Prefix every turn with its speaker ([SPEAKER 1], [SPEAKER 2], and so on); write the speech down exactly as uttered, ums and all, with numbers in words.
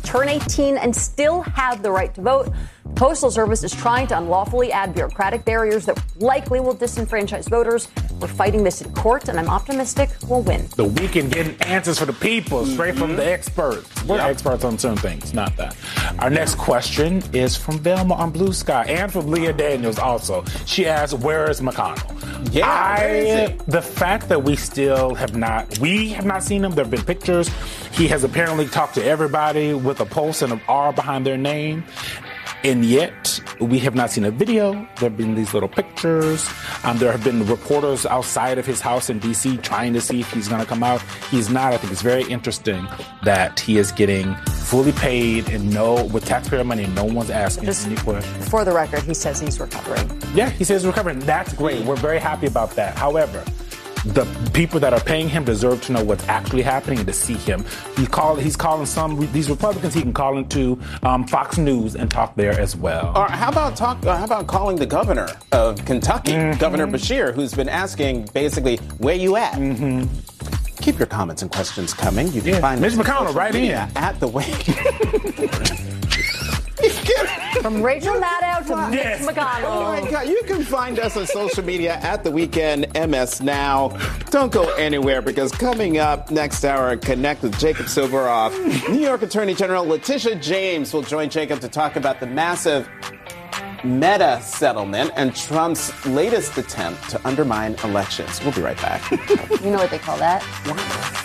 [SPEAKER 1] turn eighteen and still have the right to vote. The Postal Service is trying to unlawfully add bureaucratic barriers that likely will disenfranchise voters. We're fighting this in court, and I'm optimistic we'll win.
[SPEAKER 2] The weekend getting answers for the people, straight mm-hmm. from the experts. We're yep. experts on certain things, not that. Our next question is from Velma on Blue Sky, and from Leah Daniels also. She asks, where is McConnell?
[SPEAKER 3] Yeah,
[SPEAKER 2] I,
[SPEAKER 3] where is it?
[SPEAKER 2] The fact that we still have not, we have not seen him. There have been pictures. He has apparently talked to everybody with a pulse and an R behind their name. And yet, we have not seen a video. There have been these little pictures. Um, there have been reporters outside of his house in D C trying to see if he's going to come out. He's not. I think it's very interesting that he is getting fully paid and no, with taxpayer money, and no one's asking
[SPEAKER 1] Just
[SPEAKER 2] any questions.
[SPEAKER 1] For the record, he says he's recovering.
[SPEAKER 2] Yeah, he says he's recovering. That's great. We're very happy about that. However, the people that are paying him deserve to know what's actually happening and to see him. He call, he's calling some, these Republicans, he can call into um, Fox News and talk there as well.
[SPEAKER 3] Or how about talk? Uh, how about calling the governor of Kentucky, mm-hmm. Governor Beshear, who's been asking basically, where you at?
[SPEAKER 2] Mm-hmm.
[SPEAKER 3] Keep your comments and questions coming. You can
[SPEAKER 2] yeah.
[SPEAKER 3] find
[SPEAKER 2] Mitch McConnell right in.
[SPEAKER 3] At the way.
[SPEAKER 1] From Rachel Maddow to
[SPEAKER 2] yes.
[SPEAKER 1] Mitch McConnell.
[SPEAKER 3] Oh my God. You can find us on social media at The Weekend M S Now. Don't go anywhere, because coming up next hour, connect with Jacob Silveroff. New York Attorney General Letitia James will join Jacob to talk about the massive Meta settlement and Trump's latest attempt to undermine elections. We'll be right back.
[SPEAKER 1] You know what they call that?
[SPEAKER 3] Yeah.